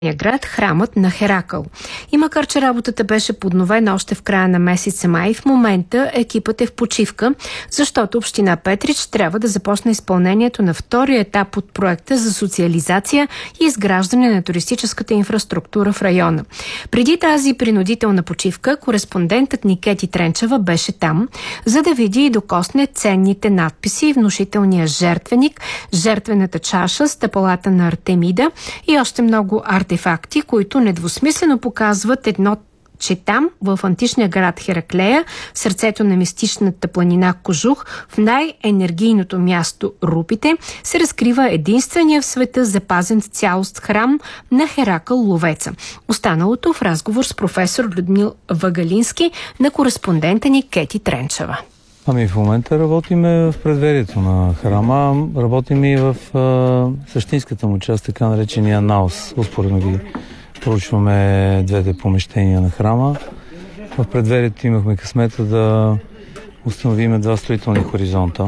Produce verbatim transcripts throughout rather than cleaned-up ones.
град, храмът на Херакъл. И макар че работата беше подновена още в края на месец май, в момента екипът е в почивка, защото община Петрич трябва да започне изпълнението на втория етап от проекта за социализация и изграждане на туристическата инфраструктура в района. Преди тази принудителна почивка, кореспондентът ни Кети Тренчева беше там, за да види и докосне ценните надписи и внушителния жертвеник, жертвената чаша, стъпалата на Артемида и още много артефакти, които недвусмислено показват едно, че там, в античния град Хераклея, в сърцето на мистичната планина Кожух, в най-енергийното място Рупите, се разкрива единствения в света запазен в цялост храм на Херакъл Ловеца. Останалото в разговор с професор Людмил Вагалински на кореспондента ни Кети Тренчева. Ами в момента работиме в предверието на храма, работим и в а, същинската му част, така наречения наос. Успоредно ги проучваме двете помещения на храма. В предверието имахме късмета да установиме два строителни хоризонта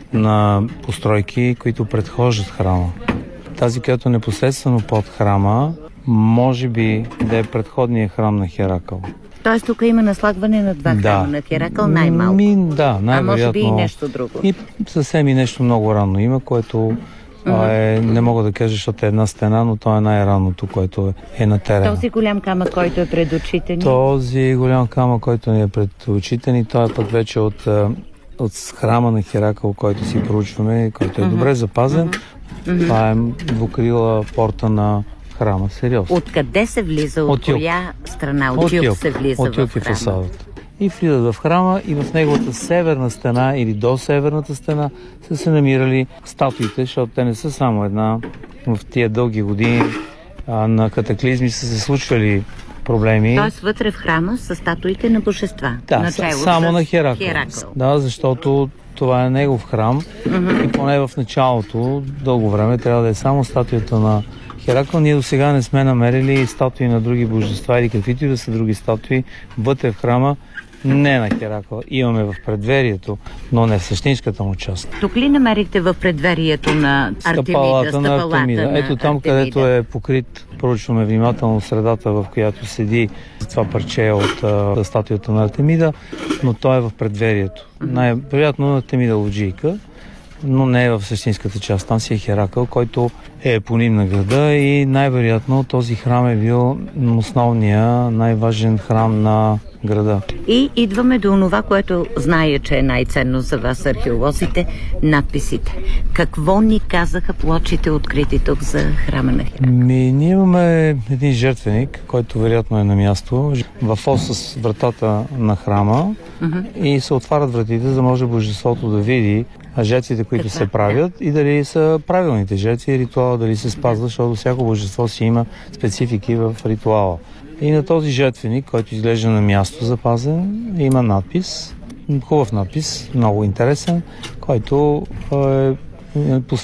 на постройки, които предхождат храма. Тази, която е непосредствено под храма, може би да е предходния храм на Херакъл. Тоест тук има наслагване на два храма, да. На Херакъл най-малко. Ми, да, най-вероятно. А може би и нещо друго. И съвсем и нещо много рано има, което mm-hmm. е, не мога да кажа, защото е една стена, но то е най-ранното, което е на терена. Този голям камък, който е пред очите ни? Този голям камък, който ни е пред очите ни, той е пък вече от, от храма на Херакъл, който си проучваме, който е mm-hmm. добре запазен. Mm-hmm. Това е двукрила порта на храма, сериозно. Откъде се влиза? От, от коя страна? От, от юг се влиза от юг в храма? Фасадата. И влизат в храма и в неговата северна стена или до северната стена са се намирали статуите, защото те не са само една. В тия дълги години а, на катаклизми са се случвали проблеми. Тоест вътре в храма са статуите на божества. Да, на само на Херакъл. Херакъл. Да, защото това е негов храм mm-hmm. и поне в началото, дълго време, трябва да е само статуята на Херакъл. Ние до сега не сме намерили статуи на други божества или каквито и да са други статуи вътре в храма, не на Херакъл. Имаме в предверието, но не в същинската му част. Тук ли намерихте в предверието на Артемида? Стъпалата на Артемида. Ето там, Артемида. Където е покрит, проучваме внимателно средата, в която седи това парче от а, статуята на Артемида, но той е в предверието. Mm-hmm. Най-вероятно на Артемида Лоджийка, но не е в същинската част. Там си е Херакъл, който е епоним на града и най-вероятно този храм е бил основния, най-важен храм на града. И идваме до това, което зная, че е най-ценно за вас, археолозите, надписите. Какво ни казаха плочите, открити тук за храма на Херакъл? Ми, ние имаме един жертвеник, който вероятно е на място, в ос с вратата на храма uh-huh. и се отварят вратите, за да може божеството да види жертвите, които Каква? се правят и дали са правилните жертви и ритуала дали се спазва, защото всяко божество си има специфики в ритуала. И на този жертвеник, който изглежда на място запазен, има надпис, хубав надпис, много интересен, който е